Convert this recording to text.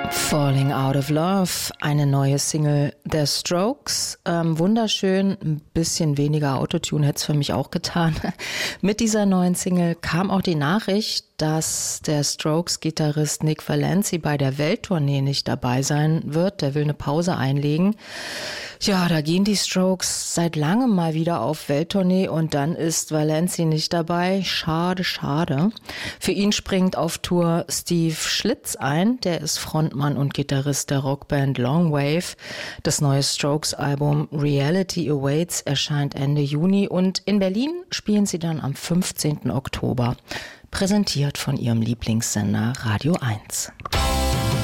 Falling Out of Love, eine neue Single der Strokes. Wunderschön, ein bisschen weniger Autotune hätte es für mich auch getan. Mit dieser neuen Single kam auch die Nachricht, dass der Strokes-Gitarrist Nick Valenci bei der Welttournee nicht dabei sein wird. Der will eine Pause einlegen. Ja, da gehen die Strokes seit langem mal wieder auf Welttournee und dann ist Valenci nicht dabei. Schade, schade. Für ihn springt auf Tour Steve Schlitz ein. Der ist Frontmann und Gitarrist der Rockband Longwave. Das neue Strokes-Album Reality Awaits erscheint Ende Juni und in Berlin spielen sie dann am 15. Oktober. Präsentiert von ihrem Lieblingssender Radio 1.